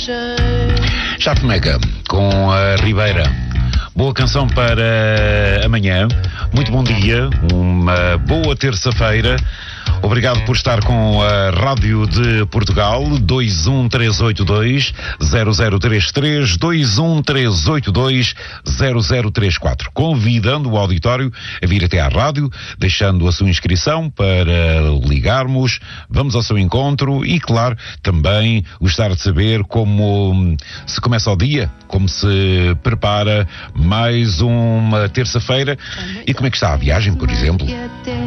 Chato Mega com a Ribeira. Boa canção para amanhã. Muito bom dia, uma boa terça-feira. Obrigado por estar com a Rádio de Portugal. 21382-0033, 21382-0034. Convidando o auditório a vir até à rádio, deixando a sua inscrição para ligarmos. Vamos ao seu encontro e, claro, também gostar de saber como se começa o dia, como se prepara mais uma terça-feira e como é que está a viagem, por exemplo.